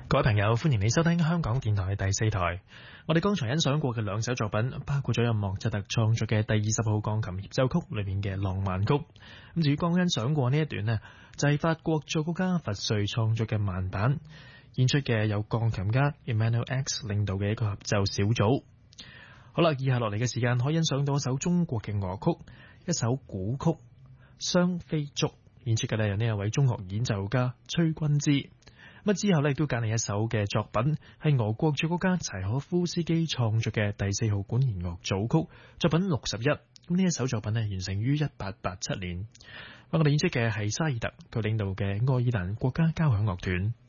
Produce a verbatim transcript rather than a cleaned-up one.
各位朋友，歡迎你收聽香港電台第四台。我哋剛才欣賞過嘅兩首作品，包括咗由莫扎特創作嘅第二十號鋼琴協奏曲裏面嘅浪漫曲。咁至於剛欣賞過呢一段呢，就係、是、法國作曲家佛瑞創作嘅慢板，演出嘅有鋼琴家 Emmanuel X 領導嘅一個合奏小組。好啦，以下落嚟嘅時間可以欣賞到一首中國嘅樂曲，一首古曲《雙飛竹》，演出嘅呢有呢一位中樂演奏家崔君之。咁之後咧，亦都揀嚟一首嘅作品，係俄國作曲家柴可夫斯基創作嘅第四號管弦樂組曲，作品六十一。咁呢一首作品呢，完成於一八八七年。我哋演出嘅係沙爾特佢領導嘅愛爾蘭國家交響樂團。